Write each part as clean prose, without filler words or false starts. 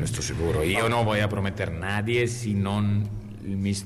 esto seguro. Y yo no voy a prometer a nadie sino mis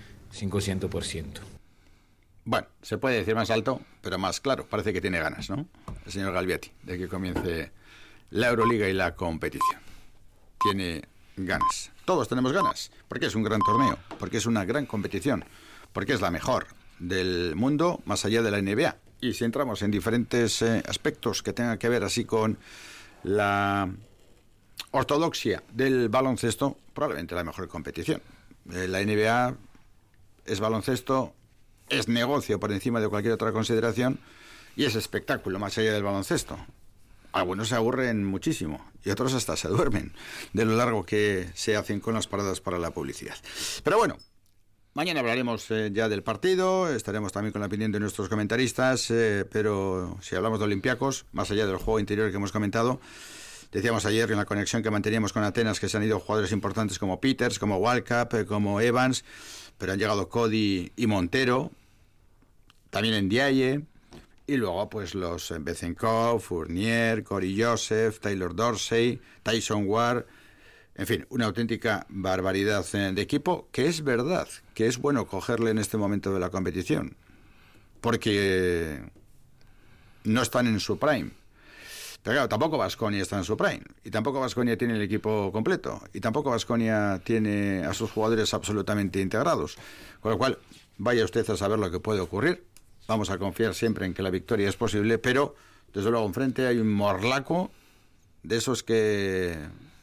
500%. Bueno, se puede decir más alto, pero más claro. Parece que tiene ganas, ¿no? El señor Galbiati, de que comience la Euroliga y la competición. Tiene ganas. Todos tenemos ganas, porque es un gran torneo, porque es una gran competición, porque es la mejor del mundo más allá de la NBA. Y si entramos en diferentes aspectos que tengan que ver así con la ortodoxia del baloncesto, probablemente la mejor competición. La NBA es baloncesto, es negocio por encima de cualquier otra consideración y es espectáculo más allá del baloncesto. Algunos se aburren muchísimo y otros hasta se duermen de lo largo que se hacen con las paradas para la publicidad. Pero bueno, mañana hablaremos ya del partido, estaremos también con la opinión de nuestros comentaristas, pero si hablamos de Olympiacos, más allá del juego interior que hemos comentado, decíamos ayer en la conexión que manteníamos con Atenas que se han ido jugadores importantes como Peters, como Walcap, como Evans, pero han llegado Cody y Montero, también Ndiaye, y luego pues los Bezenkov, Fournier, Corey Joseph, Taylor Dorsey, Tyson Ward, en fin, una auténtica barbaridad de equipo, que es verdad que es bueno cogerle en este momento de la competición, porque no están en su prime. Pero claro, tampoco Baskonia está en su prime, y tampoco Baskonia tiene el equipo completo, y tampoco Baskonia tiene a sus jugadores absolutamente integrados. Con lo cual, vaya usted a saber lo que puede ocurrir. Vamos a confiar siempre en que la victoria es posible, pero desde luego enfrente hay un morlaco de esos que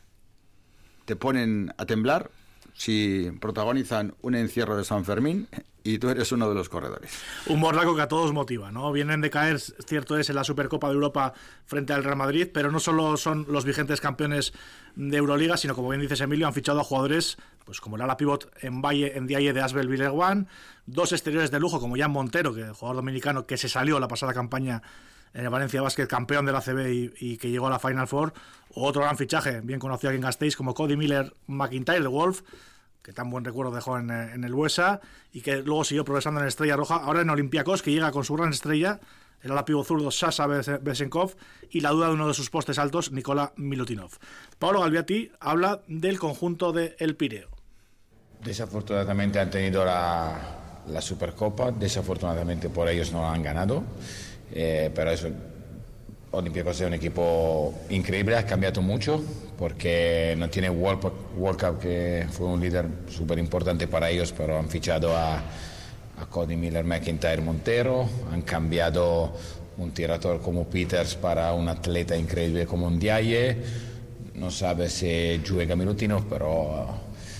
te ponen a temblar si protagonizan un encierro de San Fermín y tú eres uno de los corredores. Un morlaco que a todos motiva, ¿no? Vienen de caer, cierto es, en la Supercopa de Europa frente al Real Madrid, pero no solo son los vigentes campeones de Euroliga, sino, como bien dices, Emilio, han fichado a jugadores pues como el ala pivot en Ndiaye de Asbel Villeurbanne, dos exteriores de lujo como Jan Montero, que el jugador dominicano que se salió la pasada campaña en el Valencia Basket, campeón de la ACB y que llegó a la Final Four, o otro gran fichaje, bien conocido aquí en Gasteiz, como Cody Miller McIntyre de Wolf, que tan buen recuerdo dejó en el Buesa, y que luego siguió progresando en Estrella Roja, ahora en Olympiacos, que llega con su gran estrella, el ala pívot zurdo Sasha Bezenkov, y la duda de uno de sus postes altos, Nikola Milutinov. Paolo Galbiati habla del conjunto de El Pireo. Desafortunadamente han tenido la Supercopa, desafortunadamente por ellos no han ganado, pero eso, Olympiacos es un equipo increíble, ha cambiado mucho porque no tiene World Cup, que fue un líder súper importante para ellos, pero han fichado a Cody Miller, McIntyre, Montero, han cambiado un tirador como Peters para un atleta increíble como Ndiaye, no sabe si juega Milutinov, pero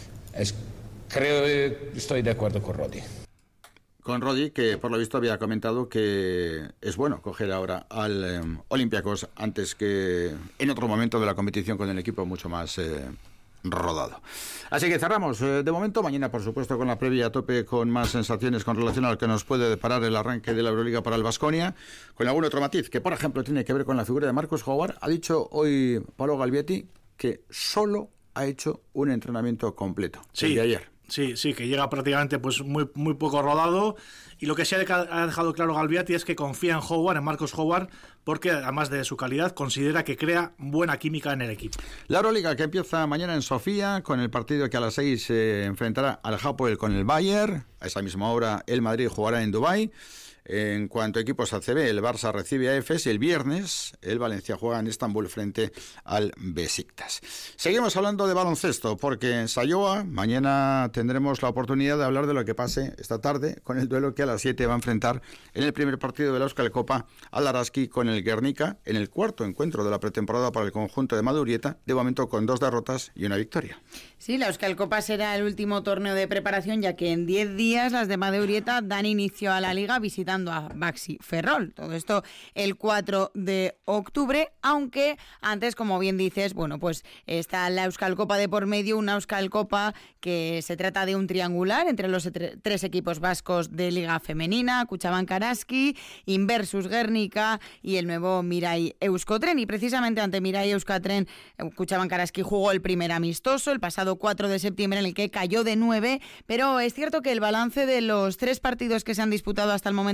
estoy de acuerdo con Rodi. Con Rodi, que por lo visto había comentado que es bueno coger ahora al Olympiacos antes que en otro momento de la competición con el equipo mucho más rodado. Así que cerramos de momento. Mañana, por supuesto, con la previa a tope, con más sensaciones con relación a lo que nos puede deparar el arranque de la Euroliga para el Baskonia, con algún otro matiz que, por ejemplo, tiene que ver con la figura de Marcus Howard. Ha dicho hoy Paolo Galbiati que solo ha hecho un entrenamiento completo, sí, el de ayer. Sí, que llega prácticamente pues muy poco rodado, y lo que sí ha dejado claro Galbiati es que confía en Howard, en Marcus Howard, porque además de su calidad considera que crea buena química en el equipo. La Euroliga, que empieza mañana en Sofía con el partido que a las 6 se enfrentará al Hapoel con el Bayern. A esa misma hora el Madrid jugará en Dubái. En cuanto a equipos ACB, el Barça recibe a Efes y el viernes el Valencia juega en Estambul frente al Besiktas. Seguimos hablando de baloncesto porque en Sayoa mañana tendremos la oportunidad de hablar de lo que pase esta tarde con el duelo que a las 7 va a enfrentar en el primer partido de la Euskal Copa al Araski con el Guernica en el cuarto encuentro de la pretemporada para el conjunto de Madurieta, de momento con 2 derrotas y una victoria. Sí, la Euskal Copa será el último torneo de preparación, ya que en 10 días las de Madurieta dan inicio a la liga visitando a Baxi Ferrol. Todo esto el 4 de octubre, aunque antes, como bien dices, bueno, pues está la Euskal Copa de por medio, una Euskal Copa que se trata de un triangular entre los 3 equipos vascos de Liga Femenina, Kutxabank Araski, Inversus Guernica y el nuevo Mirai Euskotren. Y precisamente ante Mirai Euskotren, Kutxabank Araski jugó el primer amistoso el pasado 4 de septiembre, en el que cayó de 9, pero es cierto que el balance de los 3 partidos que se han disputado hasta el momento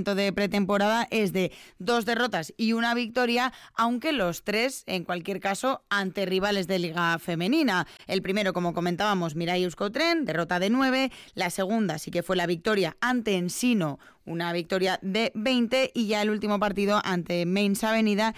entrenamiento de pretemporada es de 2 derrotas y 1 victoria, aunque los 3, en cualquier caso, ante rivales de Liga Femenina. El primero, como comentábamos, Mirai Euskotren, derrota de 9. La segunda sí que fue la victoria ante Ensino, una victoria de 20, y ya el último partido ante Mainz Avenida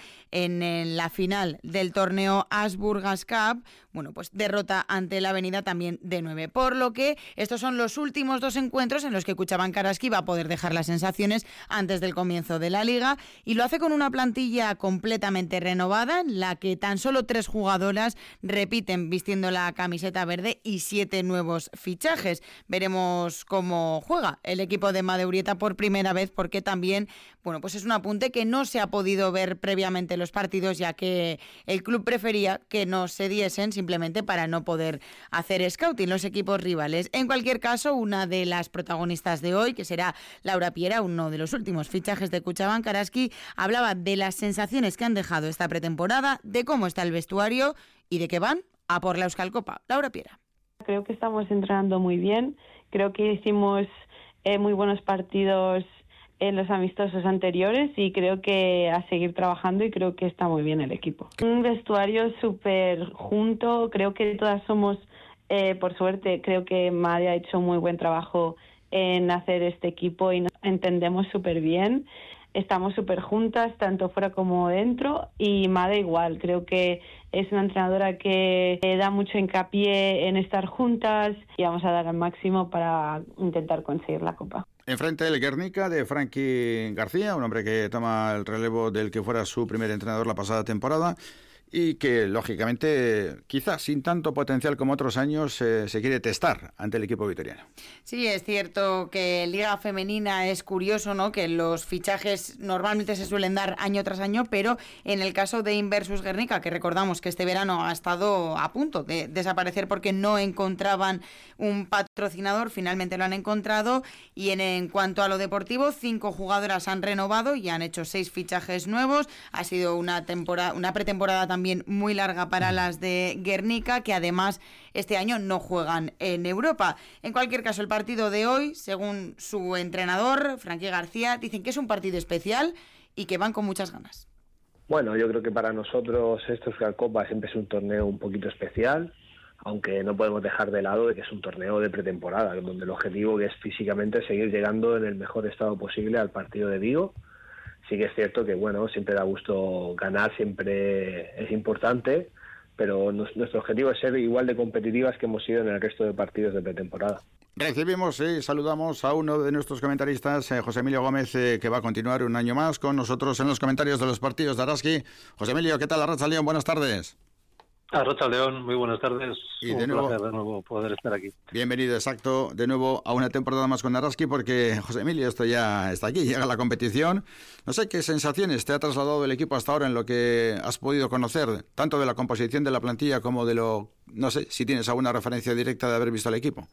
en la final del torneo Asburgas Cup, bueno, pues derrota ante la Avenida también de 9. Por lo que estos son los últimos 2 encuentros en los que Cuchabank Araski va a poder dejar las sensaciones antes del comienzo de la liga, y lo hace con una plantilla completamente renovada en la que tan solo 3 jugadoras repiten vistiendo la camiseta verde y 7 nuevos fichajes. Veremos cómo juega el equipo de Madeurieta por primera vez, porque también, bueno, pues es un apunte que no se ha podido ver previamente en los partidos, ya que el club prefería que no se diesen simplemente para no poder hacer scouting los equipos rivales. En cualquier caso, una de las protagonistas de hoy, que será Laura Piera, uno de los últimos fichajes de Cuchabank Araski, hablaba de las sensaciones que han dejado esta pretemporada, de cómo está el vestuario y de que van a por la Euskal Copa. Laura Piera. Creo que estamos entrenando muy bien, creo que hicimos muy buenos partidos en los amistosos anteriores y creo que a seguir trabajando, y creo que está muy bien el equipo. Un vestuario súper junto, creo que todas somos, por suerte, creo que Made ha hecho muy buen trabajo en hacer este equipo y nos entendemos súper bien. Estamos súper juntas, tanto fuera como dentro, y Made igual. Creo que es una entrenadora que da mucho hincapié en estar juntas y vamos a dar al máximo para intentar conseguir la Copa. Enfrente el Guernica de Frankie García, un hombre que toma el relevo del que fuera su primer entrenador la pasada temporada y que, lógicamente, quizás sin tanto potencial como otros años, se quiere testar ante el equipo vitoriano. Sí, es cierto que en Liga Femenina es curioso, ¿no?, que los fichajes normalmente se suelen dar año tras año, pero en el caso de Inversus Guernica, que recordamos que este verano ha estado a punto de desaparecer porque no encontraban un patrocinador, finalmente lo han encontrado, y en cuanto a lo deportivo, 5 jugadoras han renovado y han hecho 6 fichajes nuevos. Ha sido una pretemporada también muy larga para las de Guernica, que además este año no juegan en Europa. En cualquier caso, el partido de hoy, según su entrenador, Frankie García, dicen que es un partido especial y que van con muchas ganas. Bueno, yo creo que para nosotros esta Euskal Copa siempre es un torneo un poquito especial, aunque no podemos dejar de lado de que es un torneo de pretemporada, donde el objetivo es físicamente seguir llegando en el mejor estado posible al partido de Vigo. Sí que es cierto que, bueno, siempre da gusto ganar, siempre es importante, pero nuestro objetivo es ser igual de competitivas que hemos sido en el resto de partidos de pretemporada. Recibimos y saludamos a uno de nuestros comentaristas, José Emilio Gómez, que va a continuar un año más con nosotros en los comentarios de los partidos de Araski. José Emilio, ¿qué tal? Arratsaldeon, buenas tardes. Arratsaldeon, muy buenas tardes. Y un placer de nuevo poder estar aquí. Bienvenido, exacto, de nuevo a una temporada más con Araski, porque José Emilio, esto ya está aquí, llega la competición. No sé qué sensaciones te ha trasladado el equipo hasta ahora en lo que has podido conocer, tanto de la composición de la plantilla como de lo, no sé, si tienes alguna referencia directa de haber visto al equipo.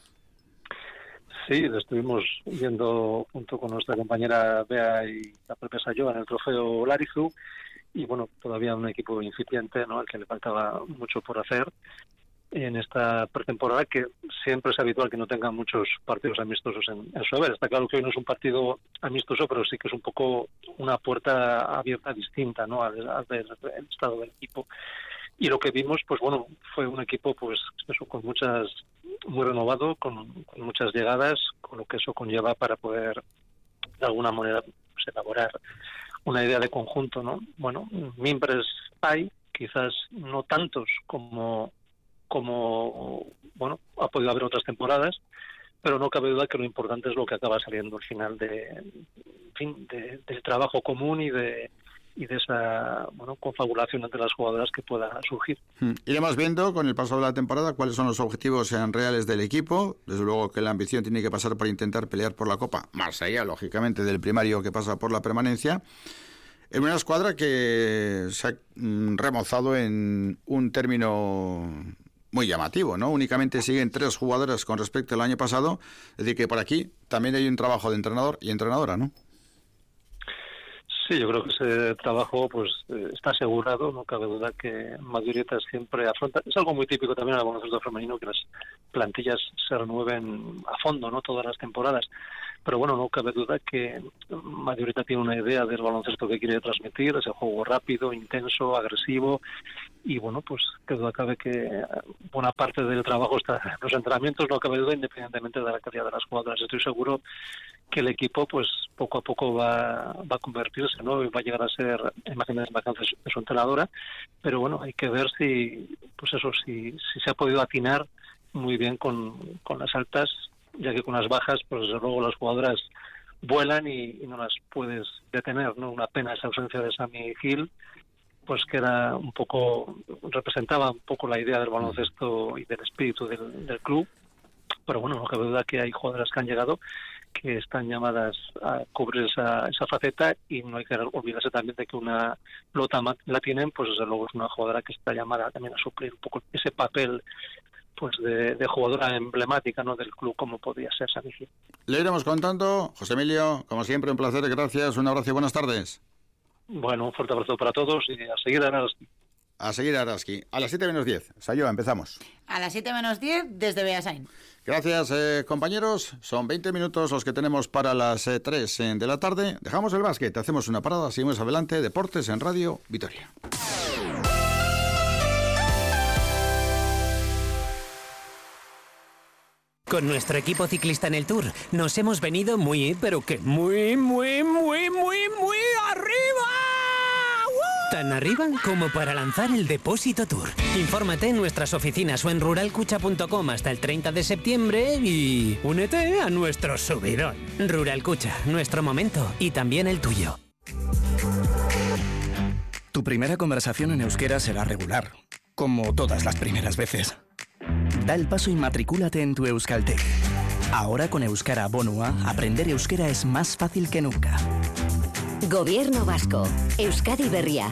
Sí, lo estuvimos viendo junto con nuestra compañera Bea y la propia Sayoa en el trofeo Larizu. Y bueno, todavía un equipo incipiente, ¿no?, al que le faltaba mucho por hacer en esta pretemporada, que siempre es habitual que no tenga muchos partidos amistosos en su haber. Está claro que hoy no es un partido amistoso, pero sí que es un poco una puerta abierta distinta, ¿no?, al ver el estado del equipo. Y lo que vimos, pues bueno, fue un equipo pues eso, con muchas, muy renovado, con muchas llegadas, con lo que eso conlleva para poder de alguna manera pues, elaborar una idea de conjunto, ¿no? Bueno, miembros hay, quizás no tantos como bueno, ha podido haber otras temporadas, pero no cabe duda que lo importante es lo que acaba saliendo al final del trabajo común y de esa, bueno, confabulación entre las jugadoras que pueda surgir. Iremos viendo con el paso de la temporada cuáles son los objetivos reales del equipo. Desde luego que la ambición tiene que pasar por intentar pelear por la Copa, más allá, lógicamente, del primario que pasa por la permanencia. En una escuadra que se ha remozado en un término muy llamativo, ¿no? Únicamente siguen 3 jugadoras con respecto al año pasado, es decir, que por aquí también hay un trabajo de entrenador y entrenadora, ¿no? Sí, yo creo que ese trabajo pues está asegurado, no cabe duda que Madeurieta siempre afronta, es algo muy típico también en el baloncesto femenino, que las plantillas se renueven a fondo, no todas las temporadas, pero bueno, no cabe duda que Madrid tiene una idea del baloncesto que quiere transmitir, ese juego rápido, intenso, agresivo, y bueno, pues que duda cabe que buena parte del trabajo está en los entrenamientos, no cabe duda, independientemente de la calidad de las jugadoras. Estoy seguro que el equipo pues poco a poco va a convertirse, ¿no? Y va a llegar a ser imágenes vacantes de su entrenadora, pero bueno, hay que ver si se ha podido atinar muy bien con las altas, ya que con las bajas, pues desde luego las jugadoras vuelan y no las puedes detener, ¿no? Una pena esa ausencia de Sammy Hill, pues que era representaba un poco la idea del baloncesto y del espíritu del club, pero bueno, no cabe duda que hay jugadoras que han llegado que están llamadas a cubrir esa faceta, y no hay que olvidarse también de que una Lota la tienen, pues desde luego es una jugadora que está llamada también a suplir un poco ese papel pues de jugadora emblemática, ¿no?, del club, como podría ser Sammy Hill. Le iremos contando. José Emilio, como siempre, un placer, gracias, un abrazo y buenas tardes. Bueno, un fuerte abrazo para todos y a seguir a Araski. A seguir a Araski. A las 7 menos 10. Sayoa, empezamos. A las 7 menos 10 desde Beasain. Gracias, compañeros. Son 20 minutos los que tenemos para las 3 de la tarde. Dejamos el básquet, hacemos una parada, seguimos adelante. Deportes en Radio Vitoria. Con nuestro equipo ciclista en el Tour nos hemos venido muy, pero que muy arriba. ¡Woo! Tan arriba como para lanzar el Depósito Tour. Infórmate en nuestras oficinas o en ruralcucha.com hasta el 30 de septiembre y únete a nuestro subidón. Ruralcucha, nuestro momento y también el tuyo. Tu primera conversación en euskera será regular, como todas las primeras veces. Da el paso y matricúlate en tu Euskaltec. Ahora con Euskara Bonua, aprender euskera es más fácil que nunca. Gobierno Vasco. Euskadi Berria.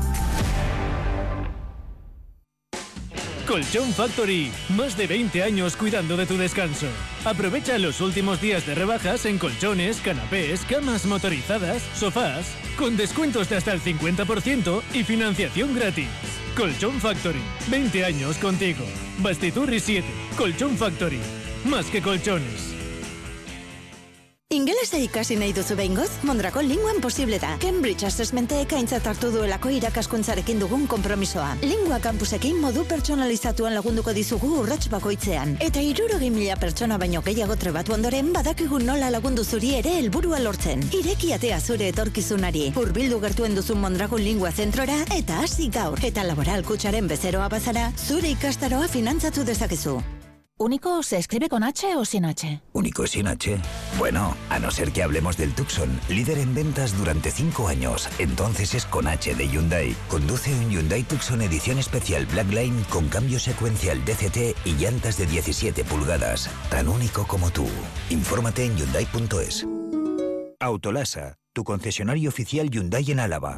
Colchón Factory. Más de 20 años cuidando de tu descanso. Aprovecha los últimos días de rebajas en colchones, canapés, camas motorizadas, sofás, con descuentos de hasta el 50% y financiación gratis. Colchón Factory. 20 años contigo. Bastiturri 7. Colchón Factory. Más que colchones. Ingelesa ikasi nahi duzu behingoz? Mondragon Linguan posible da. Cambridge Assessmentek aintzat hartu duelako irakaskuntzarekin dugun konpromisoa. Lingua campusekin modu pertsonalizatuan lagunduko dizugu urrats bakoitzean. Eta 60.000 pertsona baino gehiago trebatu ondoren badakigu nola lagundu zuri ere helburua lortzen. Ireki atea zure etorkizunari. Hurbildu gertuen duzun Mondragon Lingua zentrora eta hasi gaur. Eta Laboral Kutxaren bezeroa bazara, zure ikastaroa finantzatu dezakezu. ¿Único se escribe con H o sin H? ¿Único sin H? Bueno, a no ser que hablemos del Tucson, líder en ventas durante 5 años. Entonces es con H de Hyundai. Conduce un Hyundai Tucson edición especial Blackline con cambio secuencial DCT y llantas de 17 pulgadas. Tan único como tú. Infórmate en Hyundai.es. Autolasa, tu concesionario oficial Hyundai en Álava.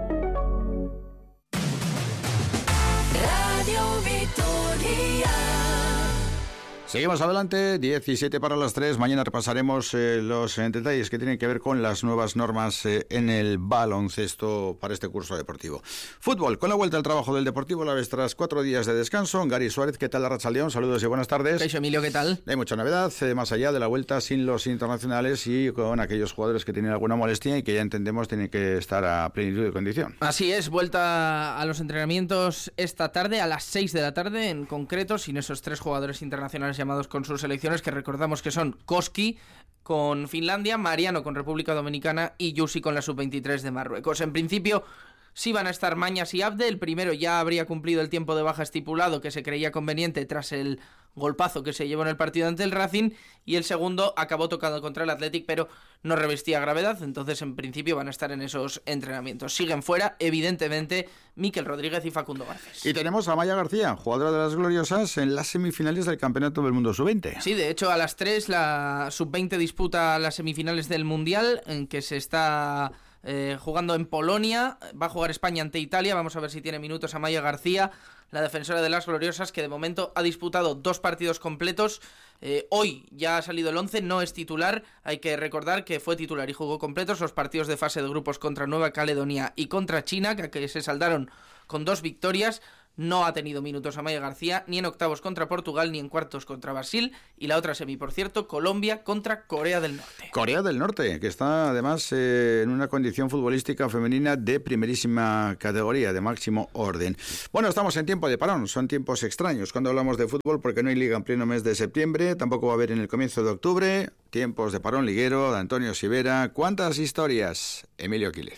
Radio Vitoria. Seguimos adelante, 17 para las 3. Mañana repasaremos los detalles que tienen que ver con las nuevas normas en el baloncesto para este curso deportivo. Fútbol, con la vuelta al trabajo del Deportivo la vez tras 4 días de descanso. Gary Suárez, ¿qué tal, Arratsaldeon? Saludos y buenas tardes. Caixo Emilio, ¿qué tal? Hay mucha novedad, más allá de la vuelta sin los internacionales y con aquellos jugadores que tienen alguna molestia y que ya entendemos tienen que estar a plenitud de condición. Así es, vuelta a los entrenamientos esta tarde, a las 6 de la tarde en concreto, sin esos 3 jugadores internacionales llamados con sus selecciones, que recordamos que son Koski con Finlandia, Mariano con República Dominicana y Yusi con la sub-23 de Marruecos. En principio sí van a estar Mañas y Abde. El primero ya habría cumplido el tiempo de baja estipulado que se creía conveniente tras el golpazo que se llevó en el partido ante el Racing, y el segundo acabó tocado contra el Athletic, pero no revestía gravedad, entonces en principio van a estar en esos entrenamientos. Siguen fuera, evidentemente, Mikel Rodríguez y Facundo Garcés. Y tenemos a Maya García, jugadora de las Gloriosas, en las semifinales del Campeonato del Mundo Sub-20. Sí, de hecho a las 3 la Sub-20 disputa las semifinales del Mundial, en que se está jugando en Polonia. Va a jugar España ante Italia. Vamos a ver si tiene minutos Amaya García, la defensora de las Gloriosas, que de momento ha disputado 2 partidos completos. Hoy ya ha salido el 11, no es titular. Hay que recordar que fue titular y jugó completos los partidos de fase de grupos contra Nueva Caledonia y contra China, que se saldaron con 2 victorias. No ha tenido minutos Amaya García, ni en octavos contra Portugal, ni en cuartos contra Brasil. Y la otra semi, por cierto, Colombia contra Corea del Norte. Corea del Norte, que está además en una condición futbolística femenina de primerísima categoría, de máximo orden. Bueno, estamos en tiempo de parón, son tiempos extraños cuando hablamos de fútbol porque no hay liga en pleno mes de septiembre, tampoco va a haber en el comienzo de octubre. Tiempos de parón liguero de Antonio Sivera. ¿Cuántas historias? Emilio Quílez.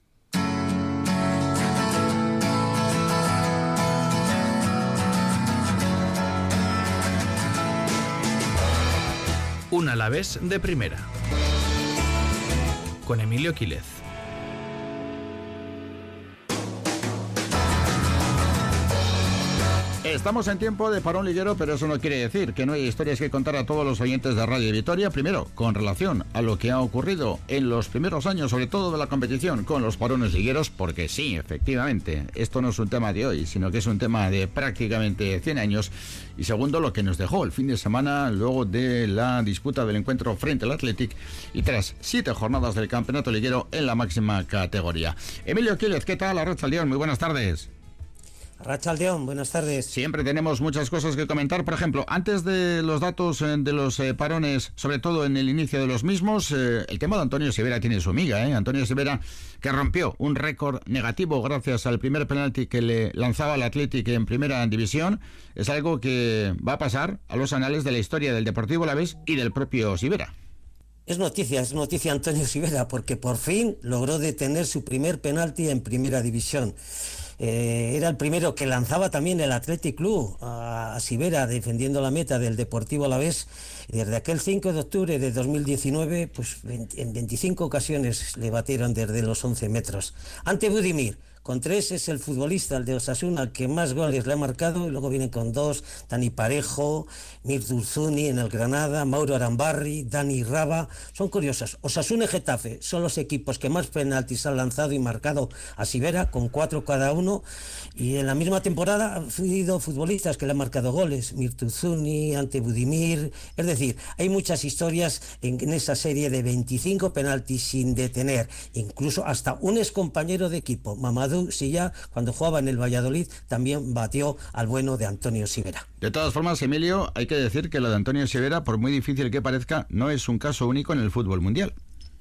Un Alavés de primera. Con Emilio Quílez. Estamos en tiempo de parón liguero, pero eso no quiere decir que no hay historias que contar a todos los oyentes de Radio Vitoria. Primero, con relación a lo que ha ocurrido en los primeros años, sobre todo de la competición, con los parones ligueros, porque sí, efectivamente, esto no es un tema de hoy, sino que es un tema de prácticamente 100 años. Y segundo, lo que nos dejó el fin de semana luego de la disputa del encuentro frente al Athletic y tras 7 jornadas del campeonato liguero en la máxima categoría. Emilio Quílez, ¿qué tal? Arratsaldeón, muy buenas tardes. Arratsaldeón, buenas tardes. Siempre tenemos muchas cosas que comentar. Por ejemplo, antes de los datos de los parones, sobre todo en el inicio de los mismos, el tema de Antonio Sivera tiene su miga, ¿eh? Antonio Sivera, que rompió un récord negativo gracias al primer penalti que le lanzaba al Athletic en primera división. Es algo que va a pasar a los anales de la historia del Deportivo Alavés y del propio Sivera. Es noticia Antonio Sivera, porque por fin logró detener su primer penalti en primera división. Era el primero que lanzaba también el Athletic Club a Sivera defendiendo la meta del Deportivo Alavés. Desde aquel 5 de octubre de 2019, pues en 25 ocasiones le batieron desde los 11 metros. Ante Budimir, con 3 es el futbolista, el de Osasuna, el que más goles le ha marcado, y luego vienen con 2, Dani Parejo, Mircea Urzuni en el Granada, Mauro Arambarri, Dani Raba. Son curiosas. Osasuna y Getafe son los equipos que más penaltis han lanzado y marcado a Sivera, con 4 cada uno, y en la misma temporada han sido futbolistas que le han marcado goles, Mircea Urzuni, ante Budimir. Es decir, hay muchas historias en esa serie de 25 penaltis sin detener, incluso hasta un excompañero de equipo, Mamadou Silla, cuando jugaba en el Valladolid, también batió al bueno de Antonio Sivera. De todas formas, Emilio, hay que decir que lo de Antonio Sivera, por muy difícil que parezca, no es un caso único en el fútbol mundial.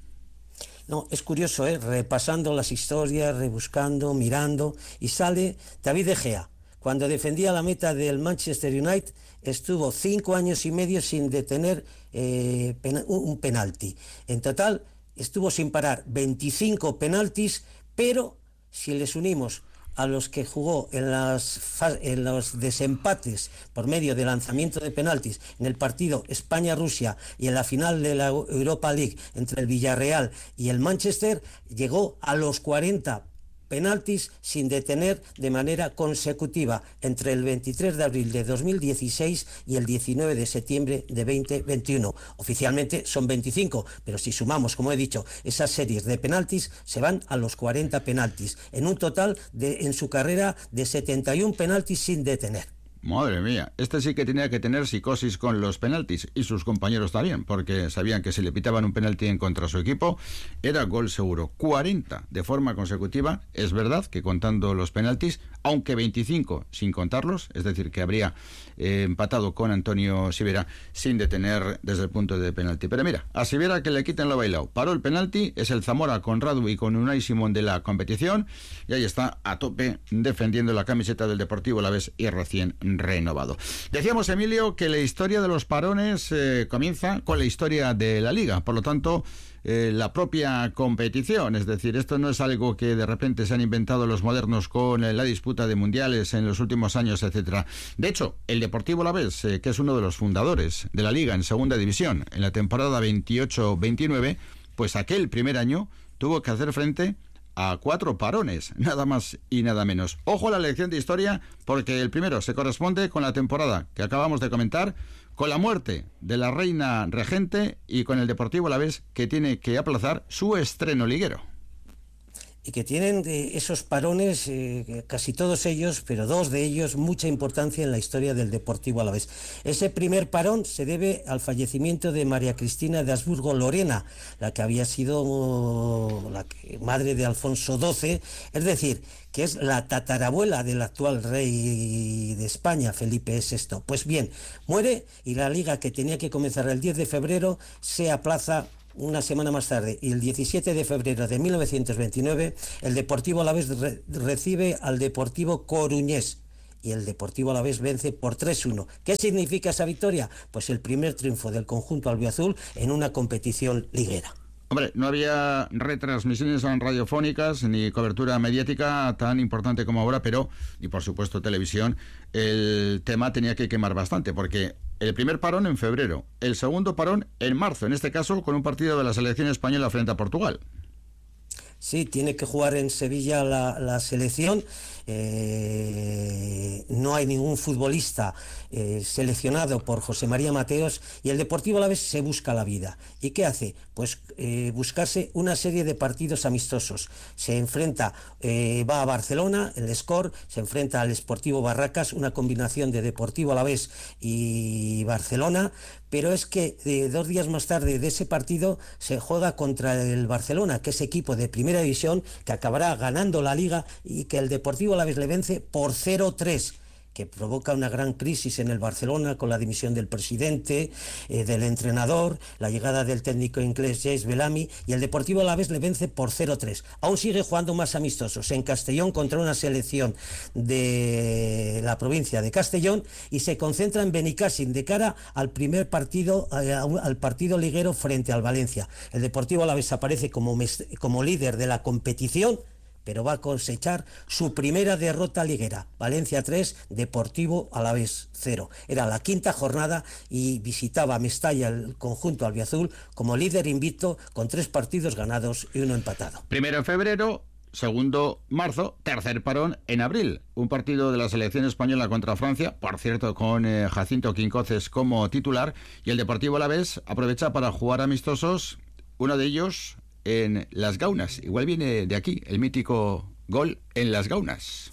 No, es curioso, repasando las historias, rebuscando, mirando, y sale David De Gea. Cuando defendía la meta del Manchester United, estuvo 5 años y medio sin detener un penalti. En total, estuvo sin parar 25 penaltis, pero si les unimos a los que jugó en los desempates por medio de lanzamiento de penaltis en el partido España-Rusia y en la final de la Europa League entre el Villarreal y el Manchester, llegó a los 40 penaltis sin detener de manera consecutiva entre el 23 de abril de 2016 y el 19 de septiembre de 2021. Oficialmente son 25, pero si sumamos, como he dicho, esas series de penaltis, se van a los 40 penaltis, en un total en su carrera de 71 penaltis sin detener. Madre mía, este sí que tenía que tener psicosis con los penaltis, y sus compañeros también, porque sabían que si le pitaban un penalti en contra a su equipo, era gol seguro. 40 de forma consecutiva, es verdad que contando los penaltis, aunque 25 sin contarlos, es decir, que habría empatado con Antonio Sivera sin detener desde el punto de penalti. Pero mira, a Sivera que le quiten lo bailado. Paró el penalti, es el Zamora con Radu y con Unai Simón de la competición, y ahí está a tope defendiendo la camiseta del Deportivo Alavés y recién renovado. Decíamos, Emilio, que la historia de los parones comienza con la historia de la Liga, por lo tanto la propia competición, es decir, esto no es algo que de repente se han inventado los modernos con la disputa de mundiales en los últimos años, etcétera. De hecho, el Deportivo Alavés, que es uno de los fundadores de la Liga en segunda división en la temporada 28-29, pues aquel primer año tuvo que hacer frente a 4 parones, nada más y nada menos. Ojo a la lección de historia, porque el primero se corresponde con la temporada que acabamos de comentar, con la muerte de la reina regente y con el Deportivo Alavés, que tiene que aplazar su estreno liguero. y que tienen esos parones, casi todos ellos, pero 2 de ellos, mucha importancia en la historia del Deportivo Alavés. Ese primer parón se debe al fallecimiento de María Cristina de Habsburgo Lorena, la que había sido madre de Alfonso XII, es decir, que es la tatarabuela del actual rey de España, Felipe VI. Pues bien, muere y la liga, que tenía que comenzar el 10 de febrero, se aplaza una semana más tarde, y el 17 de febrero de 1929 el Deportivo Alavés recibe al Deportivo Coruñés y el Deportivo Alavés vence por 3-1. ¿Qué significa esa victoria? Pues el primer triunfo del conjunto albiazul en una competición liguera. Hombre, no había retransmisiones radiofónicas ni cobertura mediática tan importante como ahora, pero, y por supuesto televisión, el tema tenía que quemar bastante, porque el primer parón en febrero, el segundo parón en marzo, en este caso con un partido de la selección española frente a Portugal. Sí, tiene que jugar en Sevilla la selección. No hay ningún futbolista seleccionado por José María Mateos, y el Deportivo Alavés se busca la vida. ¿Y qué hace? Pues buscarse una serie de partidos amistosos. Se enfrenta, va a Barcelona, el Score, se enfrenta al Sportivo Barracas, una combinación de Deportivo Alavés y Barcelona, pero es que 2 días más tarde de ese partido se juega contra el Barcelona, que es equipo de primera división, que acabará ganando la Liga, y que el Deportivo Alavés le vence por 0-3, que provoca una gran crisis en el Barcelona, con la dimisión del presidente, del entrenador, la llegada del técnico inglés James Bellamy, y el Deportivo Alavés le vence por 0-3. Aún sigue jugando más amistosos en Castellón contra una selección de la provincia de Castellón, y se concentra en Benicàssim de cara al primer partido, al partido liguero frente al Valencia. El Deportivo Alavés aparece como líder de la competición, pero va a cosechar su primera derrota liguera. Valencia 3, Deportivo Alavés 0. Era la 5ª jornada y visitaba Mestalla, el conjunto albiazul, como líder invicto, con 3 partidos ganados y 1 empatado. Primero en febrero, segundo marzo, tercer parón en abril. Un partido de la selección española contra Francia, por cierto, con Jacinto Quincoces como titular, y el Deportivo Alavés aprovecha para jugar amistosos, uno de ellos en Las Gaunas. Igual viene de aquí el mítico gol en Las Gaunas.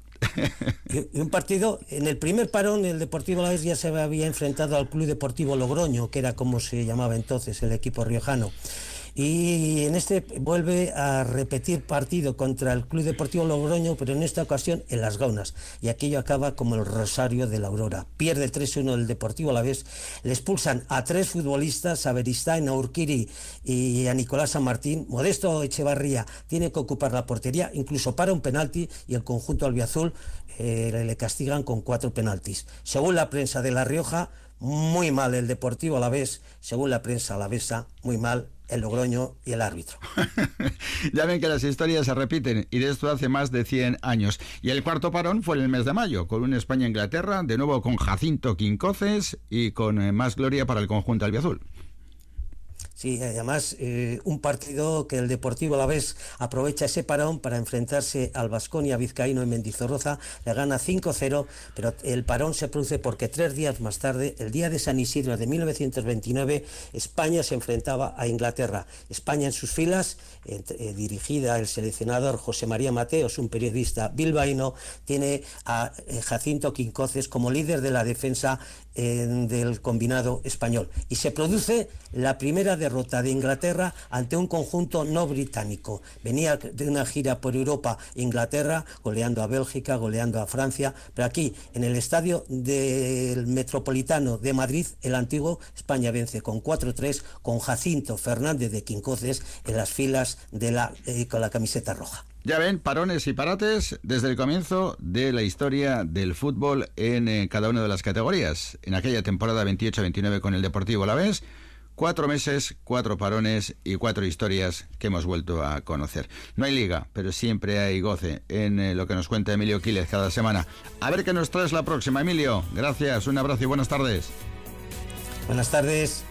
Y un partido, en el primer parón el Deportivo Alavés ya se había enfrentado al Club Deportivo Logroño, que era como se llamaba entonces el equipo riojano. Y en este vuelve a repetir partido contra el Club Deportivo Logroño, pero en esta ocasión en Las Gaunas, y aquello acaba como el rosario de la aurora. Pierde 3-1 el Deportivo Alavés, le expulsan a 3 futbolistas, a Beristain, a Urquiri y a Nicolás San Martín. Modesto Echevarría tiene que ocupar la portería, incluso para un penalti, y el conjunto albiazul le castigan con 4 penaltis. Según la prensa de La Rioja, muy mal el Deportivo Alavés; según la prensa alavesa, muy mal el Logroño y el árbitro. Ya ven que las historias se repiten, y de esto hace más de 100 años. Y el cuarto parón fue en el mes de mayo, con un España-Inglaterra, de nuevo con Jacinto Quincoces y con más gloria para el conjunto albiazul. Sí, además un partido que el Deportivo Alavés aprovecha ese parón para enfrentarse al Baskonia vizcaíno en Mendizorroza, le gana 5-0, pero el parón se produce porque 3 días más tarde, el día de San Isidro de 1929, España se enfrentaba a Inglaterra. España en sus filas, dirigida el seleccionador José María Mateos, un periodista bilbaíno, tiene a Jacinto Quincoces como líder de la defensa del combinado español, y se produce la primera derrota de Inglaterra ante un conjunto no británico. Venía de una gira por Europa Inglaterra, goleando a Bélgica, goleando a Francia, pero aquí en el estadio del Metropolitano de Madrid, el antiguo, España vence con 4-3, con Jacinto Fernández de Quincoces en las filas de con la camiseta roja. Ya ven, parones y parates desde el comienzo de la historia del fútbol en cada una de las categorías. En aquella temporada 28-29 con el Deportivo Alavés, 4 meses, 4 parones y 4 historias que hemos vuelto a conocer. No hay liga, pero siempre hay goce en lo que nos cuenta Emilio Quílez cada semana. A ver qué nos traes la próxima, Emilio. Gracias, un abrazo y buenas tardes. Buenas tardes.